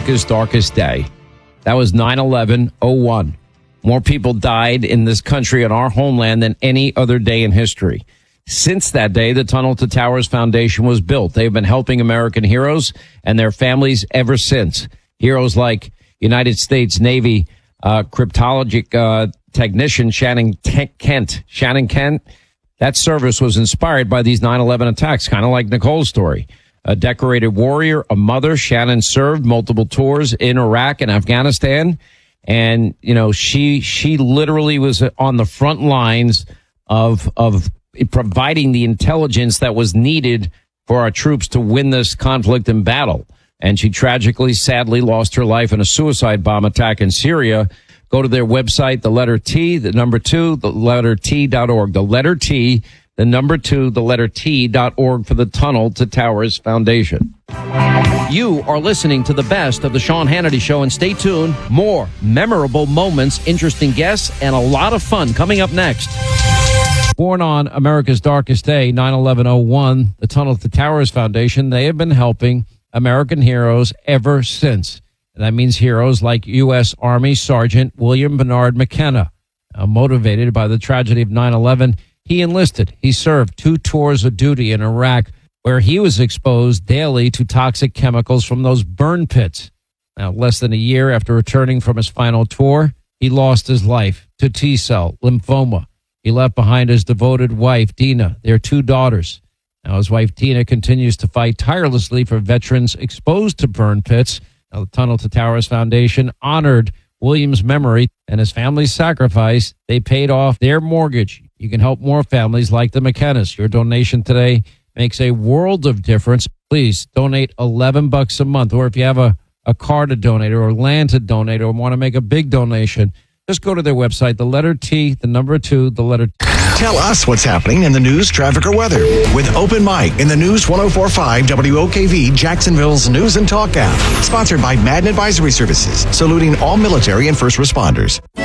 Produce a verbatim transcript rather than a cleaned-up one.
America's darkest day. That was nine eleven oh one. More people died in this country on our homeland than any other day in history. Since that day, the Tunnel to Towers Foundation was built. They've been helping American heroes and their families ever since. Heroes like United States Navy uh, cryptologic uh, technician Shannon Kent. Shannon Kent, that service was inspired by these nine eleven attacks, kind of like Nicole's story. A decorated warrior, a mother, Shannon served multiple tours in Iraq and Afghanistan. And, you know, she she literally was on the front lines of of providing the intelligence that was needed for our troops to win this conflict and battle. And she tragically, sadly lost her life in a suicide bomb attack in Syria. Go to their website, the letter T, the number two, the letter T dot org. The letter T, the number two, the letter T dot org for the Tunnel to Towers Foundation. You are listening to the best of the Sean Hannity Show, and stay tuned. More memorable moments, interesting guests, and a lot of fun coming up next. Born on America's darkest day, nine eleven oh one, the Tunnel to Towers Foundation, they have been helping American heroes ever since. And that means heroes like U S. Army Sergeant William Bernard McKenna. Uh, motivated by the tragedy of nine eleven, he enlisted. He served two tours of duty in Iraq, where he was exposed daily to toxic chemicals from those burn pits. Now, less than a year after returning from his final tour, he lost his life to T-cell lymphoma. He left behind his devoted wife, Dina, their two daughters. Now, his wife, Dina, continues to fight tirelessly for veterans exposed to burn pits. Now, the Tunnel to Towers Foundation honored William's memory and his family's sacrifice. They paid off their mortgage. You can help more families like the McKennas. Your donation today makes a world of difference. Please donate eleven bucks a month. Or if you have a, a car to donate or land to donate or want to make a big donation, just go to their website, the letter T, the number two, the letter T. Tell us what's happening in the news, traffic, or weather with Open Mic in the News one oh four point five W O K V, Jacksonville's News and Talk app. Sponsored by Madden Advisory Services, saluting all military and first responders.